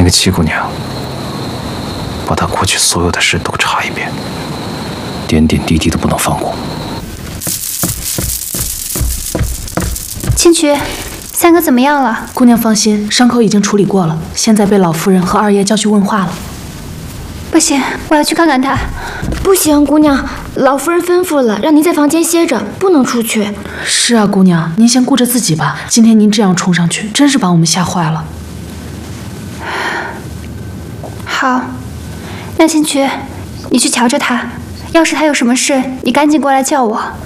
个七姑娘，把她过去所有的事都查一遍，点点滴滴都不能放过。 青渠，三哥怎么样了？ 姑娘放心，伤口已经处理过了，现在被老夫人和二爷叫去问话了。 不行，我要去看看他。 不行，姑娘，老夫人吩咐了，让您在房间歇着，不能出去。 是啊，姑娘，您先顾着自己吧。今天您这样冲上去，真是把我们吓坏了。 好，那青渠，你去瞧着他，要是他有什么事，你赶紧过来叫我。